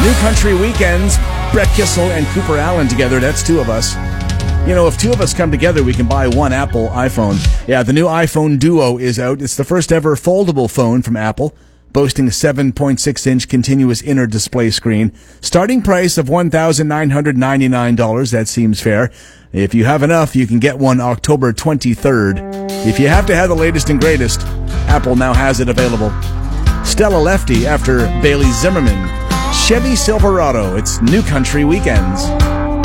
New Country Weekends, Brett Kissel and Cooper Allen together. That's two of us. You know, if two of us come together, we can buy one Apple iPhone. Yeah, the new iPhone Duo is out. It's the first ever foldable phone from Apple, boasting a 7.6-inch continuous inner display screen. Starting price of $1,999. That seems fair. If you have enough, you can get one October 23rd. If you have to have the latest and greatest, Apple now has it available. Stella Lefty after Bailey Zimmerman. Chevy Silverado. It's New Country Weekends.